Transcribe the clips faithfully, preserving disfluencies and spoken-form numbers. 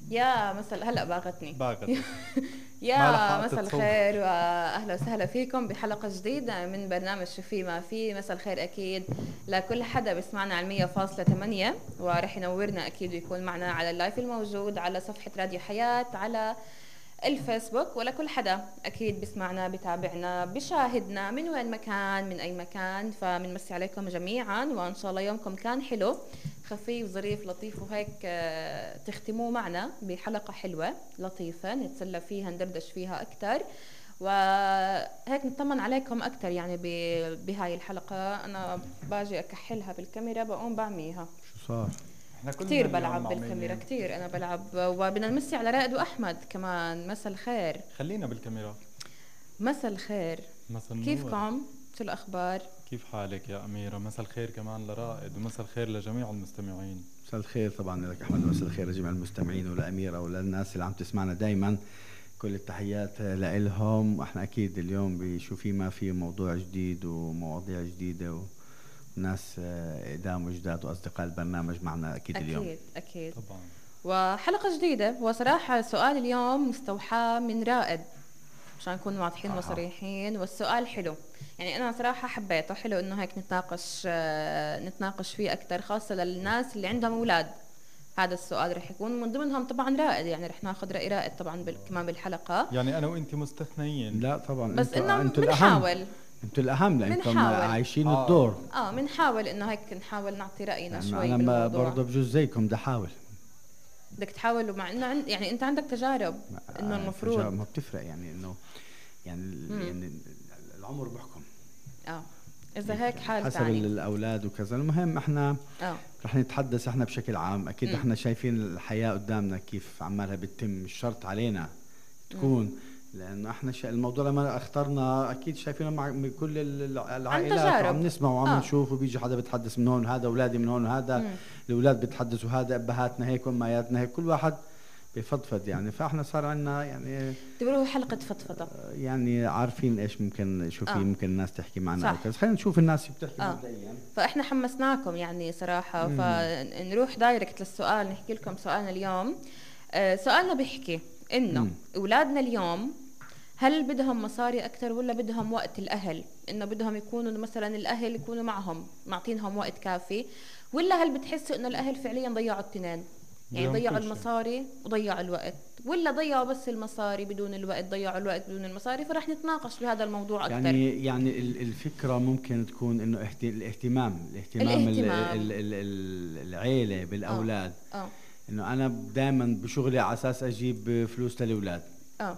يا مساء هلا باغتني. باغت. ما يا لحقت مساء تصوت. الخير واهلا وسهلا فيكم بحلقه جديده من برنامج شو في ما في. مساء الخير اكيد لكل حدا بيسمعنا على مية فاصلة ثمانية، ورح ينورنا اكيد ويكون معنا على اللايف الموجود على صفحه راديو حياه على الفيسبوك، ولكل حدا اكيد بيسمعنا بتابعنا بشاهدنا من وين مكان من اي مكان. فبنمسي عليكم جميعا وان شاء الله يومكم كان حلو خفيف ظريف لطيف، وهيك آه، تختموه معنا بحلقة حلوة لطيفة نتسلى فيها ندردش فيها أكتر، وهيك نطمن عليكم أكتر. يعني بهاي الحلقة أنا باجي أكحلها بالكاميرا بقوم بعميها. شو صار؟ احنا كلنا كتير اليوم بلعب بالكاميرا، معميين. كتير أنا بلعب. وبدنا نمسي على رائد وأحمد كمان. مساء الخير. خلينا بالكاميرا. مساء الخير، مساء النور. كيفكم؟ شو الأخبار؟ كيف حالك يا أميرة؟ مساء الخير كمان لرائد، ومساء الخير لجميع المستمعين. مساء الخير طبعا لك احمد، ومساء الخير لجميع المستمعين ولاميره وللناس اللي عم تسمعنا دائما. كل التحيات لإلهم. واحنا اكيد اليوم بشو في ما في موضوع جديد ومواضيع جديده وناس اقدام وجداد واصدقاء البرنامج معنا اكيد, أكيد اليوم أكيد أكيد طبعا. وحلقة جديدة. وصراحة سؤال اليوم مستوحى من رائد عشان نكون واضحين آه. وصريحين، والسؤال حلو. يعني أنا صراحة حبيته، حلو إنه هيك نتناقش آه، نتناقش فيه أكتر، خاصة للناس اللي عندهم أولاد. هذا السؤال رح يكون من ضمنهم طبعا رائد، يعني رح ناخذ رأي رائد طبعا بال- كمان بالحلقة. يعني أنا وإنتي مستثنيين. لا طبعا بس انتوا إنه انتوا الاهم، بنحاول انتوا الاهم لانكم بنحاول. عايشين آه. الدور. اه بنحاول إنه هيك نحاول نعطي رأينا يعني شوي انا ما بالموضوع. برضه بجوز زيكم بدي احاول. بدك تحاول، ومع إنه عن- يعني أنت عندك تجارب إنه آه، المفروض ما بتفرق يعني انه يعني, يعني العمر بحكم. اه إذا هيك حال حسب ثاني. الاولاد وكذا. المهم احنا اه رح نتحدث احنا بشكل عام. اكيد مم. احنا شايفين الحياة قدامنا كيف عمالها بتتم، مش شرط علينا تكون، لانه احنا شا... الموضوع لما اخترنا اكيد شايفينه مع من كل ال- العائلات، تجارب. وعم نسمع وعم آه. نشوف، وبيجي حدا بتحدث من هون، هذا اولادي من هون، وهذا مم. الاولاد بتحدثوا، هذا ابهاتنا هيك وامهاتنا هيك، كل واحد بفضفض يعني. فاحنا صار عندنا يعني تقولوا حلقة فضفضة. يعني عارفين ايش ممكن شو في آه. ممكن الناس تحكي معنا صح. او كذا. خلينا نشوف الناس بتحكي آه. مبدئيا. فاحنا حمسناكم يعني صراحة، فنروح دايركت للسؤال، نحكي لكم سؤالنا اليوم. آه سؤالنا بيحكي انه مم. اولادنا اليوم هل بدهم مصاري اكثر ولا بدهم وقت الاهل؟ انه بدهم يكونوا مثلا الاهل يكونوا معهم معطينهم وقت كافي، ولا هل بتحسوا انه الاهل فعليا ضيعوا الاثنين؟ يعني ضيعوا ضيعوا كل شيء. المصاري وضيعوا الوقت، ولا ضيعوا بس المصاري بدون الوقت؟ ضيعوا الوقت بدون المصاري. فرح نتناقش بهذا الموضوع اكثر. يعني يعني ال- الفكرة ممكن تكون انه اهت- الاهتمام الاهتمام ال- الاهتمام. ال- ال- ال- العيلة بالاولاد. اه انه انا دائما بشغلي على اساس اجيب فلوس للاولاد، اه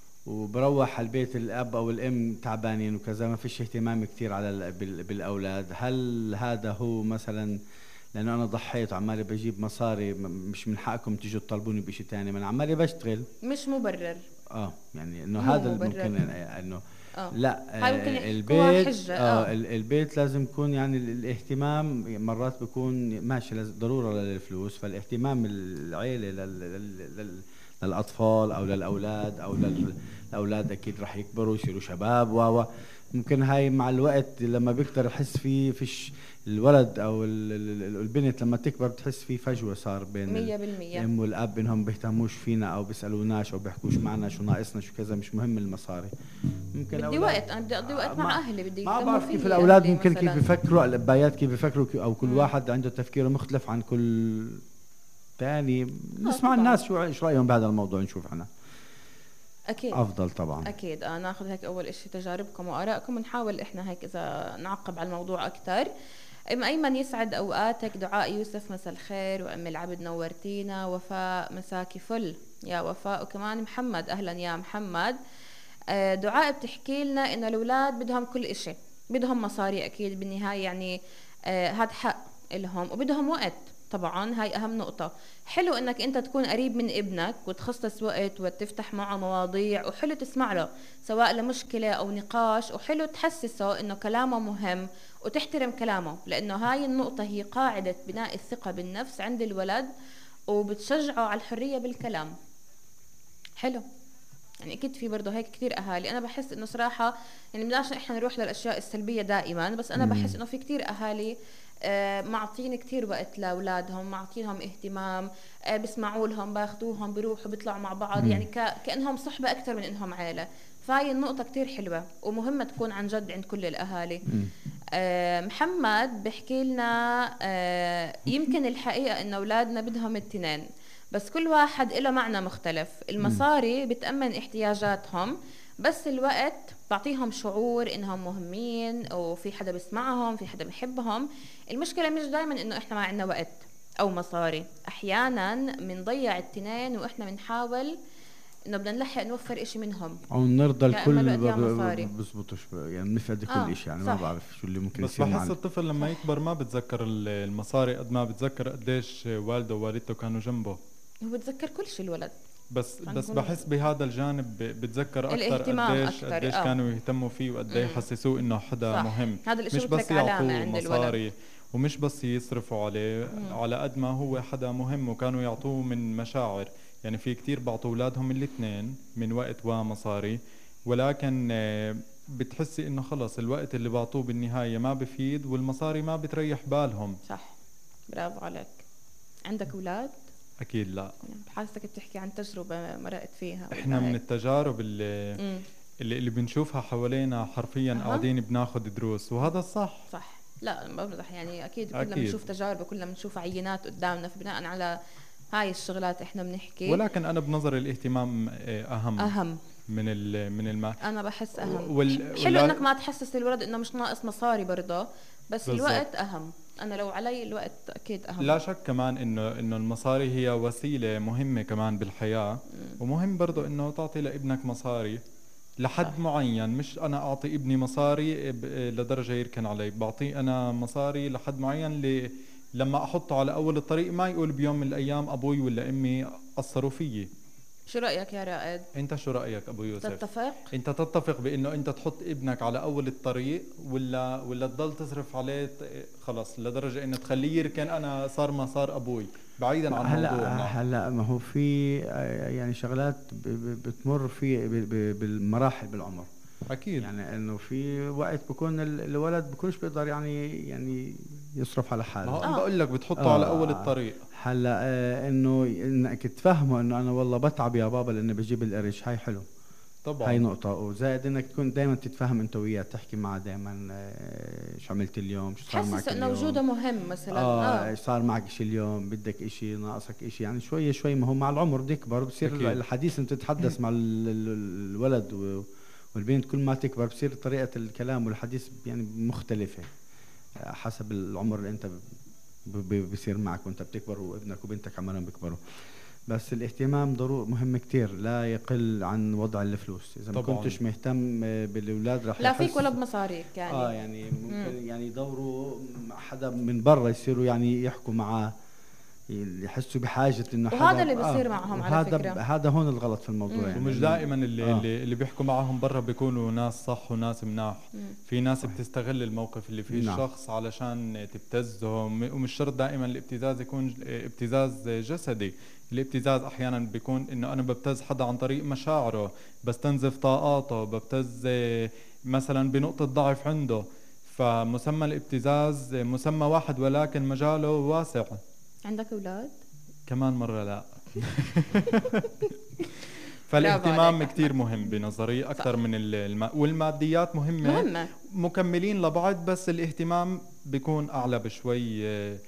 وبروح على البيت الاب او الام تعبانين وكذا، ما فيش اهتمام كثير على ال- بال- بالاولاد. هل هذا هو مثلا لانه انا ضحيت وعمالي بجيب مصاري، م- مش من حقكم تيجوا تطلبوني بشيء ثاني؟ ما انا عمالي بشتغل. مش مبرر. اه يعني انه مو هذا مبرر. ممكن انه اه لا هاي آه، ممكن يحكوها البيت حجة. اه اه ال- البيت لازم يكون يعني ال- الاهتمام مرات بيكون ماشي لاز- ضرورة للفلوس. فالاهتمام العيلة لل لل لل للأطفال أو للأولاد أو لل- الأولاد أكيد راح يكبروا يصيروا شباب و و- ممكن هاي مع الوقت لما بيكتر يحس في فيش الولد أو ال- ال- ال- البنت لما تكبر بتحس في فجوة صار بين ال- مية بالمية. الام والاب، انهم بيهتموش فينا او بيسالوناش او بيحكوش معنا شو ناقصنا شو كذا. مش مهم المصاري. ممكن بدي أولاد- وقت، انا بدي اقضي وقت آه، مع ما- اهلي، بدي ما يهتموا بعرف كيف فيي الاولاد أهلي ممكن كيف مثلاً. بيفكروا، الابايات كيف بيفكروا او كل مم. واحد عنده تفكيره مختلف عن كل تاني. نسمع طبعاً. الناس شو ايش رايهم بهذا الموضوع، نشوف احنا اكيد افضل طبعا. اكيد. اه ناخذ هيك اول اشي تجاربكم وارائكم، ونحاول احنا هيك اذا نعقب على الموضوع اكثر. ام ايمن يسعد اوقاتك. دعاء يوسف مساء الخير. وام العبد نورتينا. وفاء مساكي فل يا وفاء. وكمان محمد اهلا يا محمد. آه دعاء بتحكي لنا انه الاولاد بدهم كل اشي، بدهم مصاري اكيد بالنهايه، يعني آه هاد حق لهم، وبدهم وقت طبعا. هاي اهم نقطة. حلو انك انت تكون قريب من ابنك وتخصص وقت وتفتح معه مواضيع، وحلو تسمع له سواء لمشكلة او نقاش، وحلو تحسسه انه كلامه مهم وتحترم كلامه، لانه هاي النقطة هي قاعدة بناء الثقة بالنفس عند الولد، وبتشجعه على الحرية بالكلام. حلو. يعني اكيد في برضه هيك كثير اهالي، انا بحس انه صراحه يعني بدناش احنا نروح للاشياء السلبيه دائما، بس انا مم. بحس انه في كثير اهالي آه، معطين كتير وقت لاولادهم، معطينهم اهتمام، آه، بسمعوا لهم، باخذوهم، بيروحوا بيطلعوا مع بعض، مم. يعني ك- كانهم صحبه اكثر من انهم عائله. فهي النقطه كتير حلوه ومهمه تكون عن جد عند كل الاهالي. مم. آه، محمد بحكي لنا آه، يمكن الحقيقه انه اولادنا بدهم التنين، بس كل واحد له معنى مختلف. المصاري بتأمن احتياجاتهم، بس الوقت بعطيهم شعور انهم مهمين وفي حدا بيسمعهم، في حدا بيحبهم. المشكلة مش دايما انه احنا ما عندنا وقت او مصاري، احيانا بنضيع التنين واحنا بنحاول انه بدنا نلحق نوفر اشي منهم. او نرضى يا اما الكل الوقت يا مصاري. بزبطوش يعني بنفقد كل آه، شيء، يعني صح. ما بعرف شو اللي ممكن بس يصير بحس معنا. الطفل لما يكبر ما بتذكر ال- المصاري قد ما بتذكر قديش والده ووالدته كانوا جنبه. هو بتذكر كل شيء الولد. بس عن بس كل- بحس بهذا الجانب ب- بتذكر اكثر الاهتمام قديش أكتر، قديش آه. كانوا يهتموا فيه وقد ايه مم. يحسسوه انه حدا صح. مهم. هذا الاشي مش بس بترك علامة يعطوه عند الولد. مصاري ومش بس يصرفوا عليه، على قد ما هو حدا مهم، وكانوا يعطوه من مشاعر. يعني في كتير بعطوا اولادهم الاثنين من وقت ومصاري، ولكن آه، بتحسي انه خلص الوقت اللي بعطوه بالنهاية ما بفيد، والمصاري ما بتريح بالهم. صح، برافو عليك. عندك اولاد؟ اكيد لا. حاسك بتحكي عن تجربة مرقت فيها. احنا من التجارب اللي امم اللي, اللي بنشوفها حوالينا حرفيا أها. قاعدين بناخد دروس، وهذا الصح. صح. لا بمزح يعني، اكيد كلنا أكيد. بنشوف تجارب وكلنا بنشوف عينات قدامنا، فبناء على هاي الشغلات احنا بنحكي. ولكن انا بنظري الاهتمام آه، اهم اهم. من ال من المال. انا بحس اهم. وال... حلو ولا- انك ما تحسس الولد انه مش ناقص مصاري برضه، بس بالضبط. الوقت اهم. انا لو علي الوقت اكيد اهم. لا شك كمان انه انه المصاري هي وسيله مهمه كمان بالحياه، ومهم برضه انه تعطي لابنك مصاري لحد صح. معين. مش انا اعطي ابني مصاري ب- لدرجه يركن علي، بعطيه انا مصاري لحد معين ل... لما احطه على اول الطريق ما يقول بيوم من الايام ابوي ولا امي قصروا فيي. شو رايك يا رائد؟ انت شو رايك ابو يوسف؟ تتفق؟ انت تتفق بانه انت تحط ابنك على اول الطريق، ولا ولا تضل تصرف عليه ت- خلص لدرجه انه تخليه يركن انا صار ما صار ابوي، بعيدا عن هلا موضوعنا؟ هلا ما هو في آه، يعني شغلات ب- ب- بتمر في ب- ب- بالمراحل بالعمر. اكيد. يعني انه في وقت بكون ال- الولد بكونش بيقدر يعني يعني يصرف على ما هو حاله. انا آه. بقول لك بتحطه آه. على اول الطريق. هلا آه، انه انك تفهمه انه انا والله بتعب يا بابا لاني بجيب القرش، هاي حلو. طبعا. هاي نقطة. وزائد انك تكون دائما تتفاهم انت وياه، تحكي معه دائما آه، شو عملت اليوم، شو صار معك تحسس انه اليوم. وجوده مهم مثلا. اه اه صار معك اشي اليوم، بدك اشي، ناقصك اشي، يعني شوي شوي. ما هو مع العمر بيكبر بصير أكيد. الحديث انت تتحدث مع ال- ال- الولد و- والبنت، كل ما تكبر بصير طريقة الكلام والحديث يعني مختلفة آه، حسب العمر اللي انت ب- ب- بصير معك وانت بتكبر، وابنك وبنتك عمالهم بيكبروا. بس الاهتمام ضروري مهم كتير، لا يقل عن وضع الفلوس. اذا ما طبعاً. كنتش مهتم آه، بالاولاد رح لا يحس- فيك ولا بمصاريك يعني. اه يعني ممكن يعني يدوروا مع حدا من برا يصيروا يعني يحكوا معاه، يحسوا بحاجة انه حدا. وهذا اللي بيصير معهم على وهذا فكرة. ب- هذا هون الغلط في الموضوع. مم. يعني ومش إنه- دائما اللي آه. اللي, اللي بيحكوا معهم برا بيكونوا ناس صح وناس مناح. مم. في ناس بتستغل الموقف اللي فيه نعم. الشخص علشان تبتزهم، ومش شرط دائما الابتزاز يكون ج- ابتزاز جسدي. الابتزاز احيانا بيكون انه انا ببتز حدا عن طريق مشاعره، بستنزف طاقاته، ببتز مثلا بنقطة ضعف عنده. فمسمى الابتزاز مسمى واحد ولكن مجاله واسع. عندك اولاد؟ كمان مرة لا. برافو فالاهتمام عليك كتير أحمد. مهم بنظري أكثر صح. من ال- الم... والماديات مهمة, مهمة. مكملين لبعض، بس الاهتمام بيكون أعلى بشوي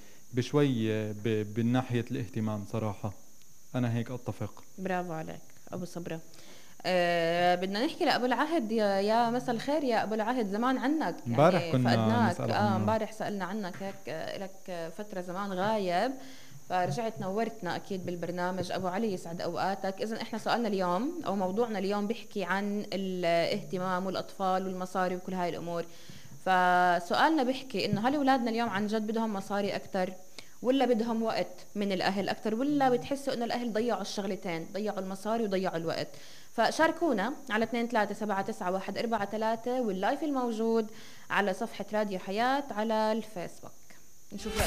بشوي ب... بالناحية الاهتمام صراحة. أنا هيك أتفق. برافو عليك أبو صبرة. أه بدنا نحكي لأبو العهد. يا, يا مساء الخير يا أبو العهد، زمان عنك امبارح يعني كنا فقدناك. نسأل اه عنه. امبارح سألنا عنك هيك، آه، لك فترة زمان غايب، فرجعت نورتنا أكيد بالبرنامج. أبو علي يسعد أوقاتك. إذن إحنا سؤالنا اليوم أو موضوعنا اليوم بيحكي عن الاهتمام والأطفال والمصاري وكل هاي الأمور. فسؤالنا بيحكي إنه هل أولادنا اليوم عن جد بدهم مصاري أكتر، ولا بدهم وقت من الأهل أكتر، ولا بتحسوا إنه الأهل ضيعوا الشغلتين، ضيعوا المصاري وضيعوا الوقت؟ فشاركونا على اثنين ثلاثة سبعة تسعة واحد أربعة ثلاثة، واللايف الموجود على صفحة راديو حياة على الفيسبوك. نشوف رأيكم.